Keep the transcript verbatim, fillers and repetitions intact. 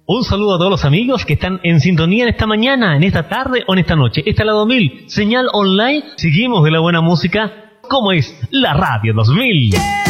Un saludo a todos los amigos que están en sintonía en esta mañana, en esta tarde o en esta noche. Esta es la dos mil, señal online. Seguimos de la buena música, como es la Radio dos mil. Yeah.